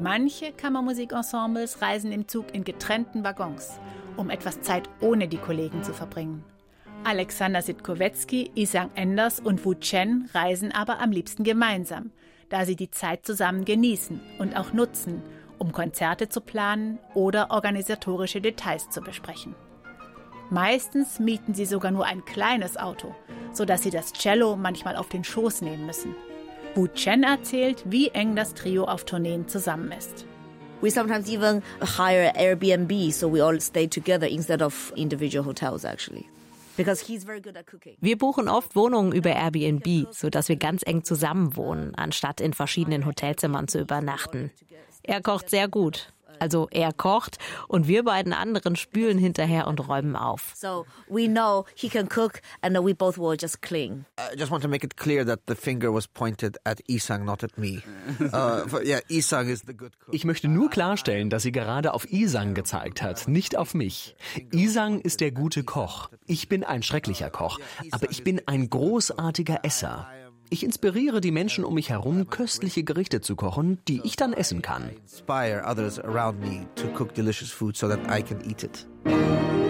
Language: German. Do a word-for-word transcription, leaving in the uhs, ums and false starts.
Manche Kammermusikensembles reisen im Zug in getrennten Waggons, um etwas Zeit ohne die Kollegen zu verbringen. Alexander Sitkowetzki, Isang Enders und Wu Chen reisen aber am liebsten gemeinsam, da sie die Zeit zusammen genießen und auch nutzen, um Konzerte zu planen oder organisatorische Details zu besprechen. Meistens mieten sie sogar nur ein kleines Auto, sodass sie das Cello manchmal auf den Schoß nehmen müssen. Wu Chen erzählt, wie eng das Trio auf Tourneen zusammen ist. We sometimes even hire Airbnb, so we all stay together instead of individual hotels actually. Because he's very good at cooking. Wir buchen oft Wohnungen über Airbnb, sodass wir ganz eng zusammen wohnen, anstatt in verschiedenen Hotelzimmern zu übernachten. Er kocht sehr gut. Also er kocht und wir beiden anderen spülen hinterher und räumen auf. So we know he can cook and we both will just clean. I just want to make it clear that the finger was pointed at Isang, not at me. Uh, yeah, Isang is the good cook. Ich möchte nur klarstellen, dass sie gerade auf Isang gezeigt hat, nicht auf mich. Isang ist der gute Koch. Ich bin ein schrecklicher Koch, aber ich bin ein großartiger Esser. Ich inspiriere die Menschen um mich herum, köstliche Gerichte zu kochen, die ich dann essen kann. Inspire others around me to cook delicious food so that I can eat it.